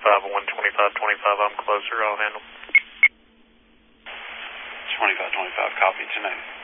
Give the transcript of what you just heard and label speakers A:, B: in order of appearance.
A: 125, I'm closer, I'll handle.
B: 25, copy, 10-8.